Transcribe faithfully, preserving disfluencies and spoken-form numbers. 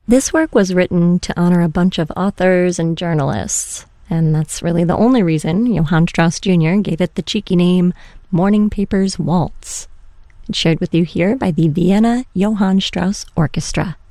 This work was written to honor a bunch of authors and journalists, and that's really the only reason Johann Strauss Junior gave it the cheeky name Morning Papers Waltz. It's shared with you here by the Vienna Johann Strauss Orchestra.